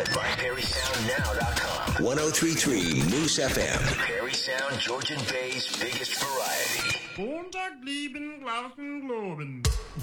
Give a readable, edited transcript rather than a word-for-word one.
by PerrySoundNow.com. 103.3 News FM. Perry Sound, Georgian Bay's biggest variety. Montag, lieben, Glauben, Globen.